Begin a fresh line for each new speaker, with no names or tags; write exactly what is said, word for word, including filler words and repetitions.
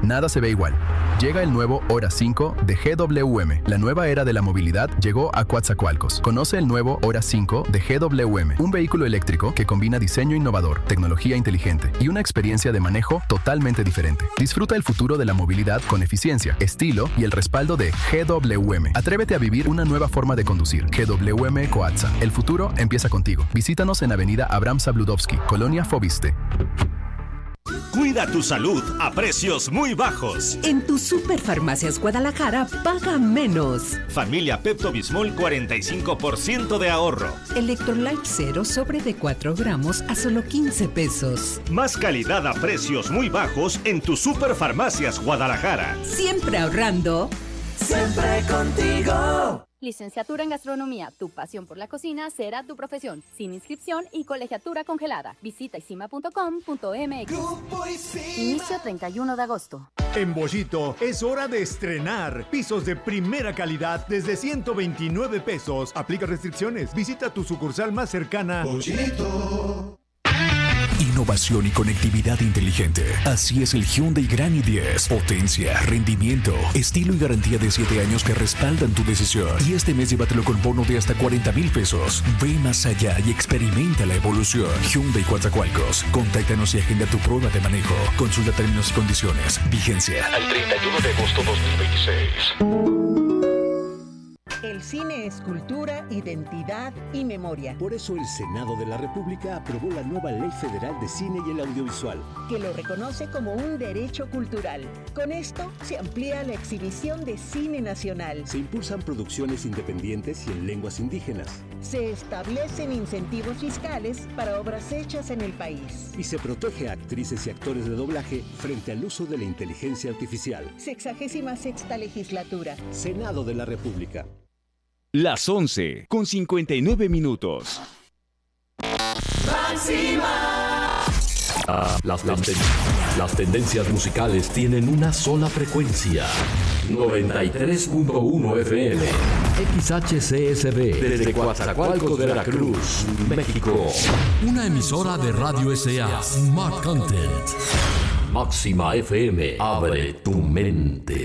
nada se ve igual. Llega el nuevo Hora cinco de G W M. La nueva era de la movilidad llegó a Coatzacoalcos. Conoce el nuevo Hora cinco de G W M, un vehículo eléctrico que combina diseño innovador, tecnología inteligente y una experiencia de manejo totalmente diferente. Disfruta el futuro de la movilidad con eficiencia, estilo y el respaldo de G W M. Atrévete a vivir una nueva forma de conducir. G W M Coatza. El futuro empieza contigo. Visítanos en Avenida Abraham Sabludowski, Colonia Fobiste.
Cuida tu salud a precios muy bajos.
En tu Superfarmacias Guadalajara, paga menos.
Familia Pepto-Bismol, cuarenta y cinco por ciento de ahorro.
Electrolyte Cero sobre de cuatro gramos a solo quince pesos.
Más calidad a precios muy bajos en tu Superfarmacias Guadalajara.
Siempre ahorrando.
Siempre contigo.
Licenciatura en Gastronomía, tu pasión por la cocina será tu profesión, sin inscripción y colegiatura congelada. Visita isima punto com punto m x. Inicio treinta y uno de agosto.
En Bollito es hora de estrenar pisos de primera calidad desde ciento veintinueve pesos. Aplica restricciones. Visita tu sucursal más cercana.
Bollito. Innovación y conectividad inteligente. Así es el Hyundai Grand i diez. Potencia, rendimiento, estilo y garantía de siete años que respaldan tu decisión. Y este mes llévatelo con bono de hasta cuarenta mil pesos. Ve más allá y experimenta la evolución. Hyundai Coatzacoalcos. Contáctanos y agenda tu prueba de manejo. Consulta términos y condiciones. Vigencia al treinta y uno de agosto dos mil veintiséis.
El cine es cultura, identidad y memoria.
Por eso el Senado de la República aprobó la nueva Ley Federal de Cine y el Audiovisual,
que lo reconoce como un derecho cultural. Con esto se amplía la exhibición de cine nacional.
Se impulsan producciones independientes y en lenguas indígenas.
Se establecen incentivos fiscales para obras hechas en el país.
Y se protege a actrices y actores de doblaje frente al uso de la inteligencia artificial.
Sexagésima sexta legislatura.
Senado de la República.
Las once, con cincuenta y nueve minutos.
¡Máxima! Ah, las, tenden- las tendencias musicales tienen una sola frecuencia. noventa y tres punto uno F M. X H C S B. Desde Coatzacoalcos de Veracruz, México.
Una emisora de Radio S A. Smart Content.
Máxima F M. Abre tu mente.